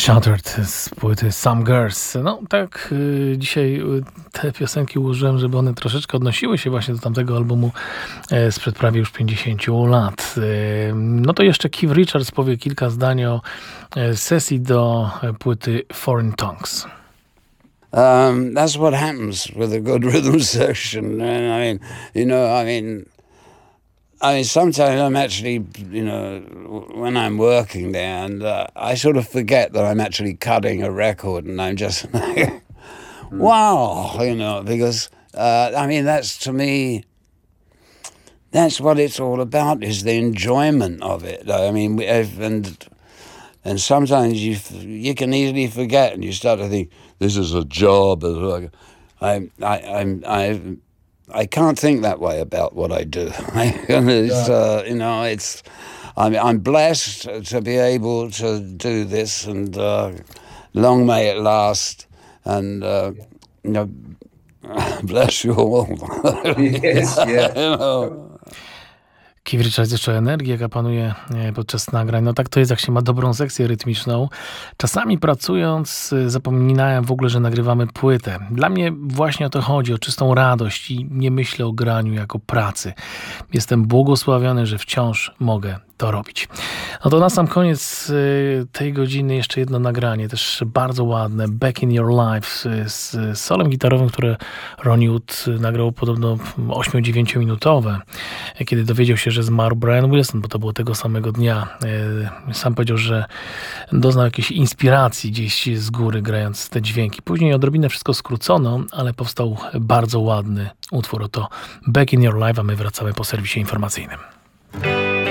Shattered z płyty Some Girls. No tak, dzisiaj te piosenki ułożyłem, żeby one troszeczkę odnosiły się właśnie do tamtego albumu sprzed prawie już 50 lat. No to jeszcze Keith Richards powie kilka zdań o sesji do płyty Foreign Tongues. That's what happens with a good rhythm section. I mean, sometimes I'm actually, when I'm working there, and I sort of forget that I'm actually cutting a record, and I'm just like, wow, because, that's, to me, that's what it's all about, is the enjoyment of it. I mean, and sometimes you can easily forget, and you start to think, this is a job. I can't think that way about what I do. I'm blessed to be able to do this, and long may it last. And bless you all. Yes, yeah. Keith Richards jeszcze o energii, jaka panuje podczas nagrań. No tak to jest, jak się ma dobrą sekcję rytmiczną. Czasami pracując zapominałem w ogóle, że nagrywamy płytę. Dla mnie właśnie o to chodzi, o czystą radość i nie myślę o graniu jako pracy. Jestem błogosławiony, że wciąż mogę to robić. No to na sam koniec tej godziny jeszcze jedno nagranie, też bardzo ładne, Back in Your Life z solem gitarowym, które Ronnie Wood nagrał podobno 8-9 minutowe, kiedy dowiedział się, że zmarł Brian Wilson, bo to było tego samego dnia. Sam powiedział, że doznał jakiejś inspiracji gdzieś z góry, grając te dźwięki. Później odrobinę wszystko skrócono, ale powstał bardzo ładny utwór. Oto Back in Your Life, a my wracamy po serwisie informacyjnym.